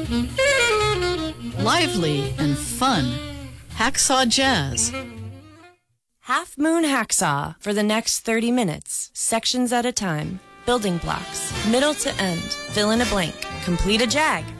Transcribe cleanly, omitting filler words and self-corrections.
Lively and fun. Hacksaw Jazz. Half Moon Hacksaw for the next 30 minutes, sections at a time. Building blocks, middle to end. Fill in a blank. Complete a jag.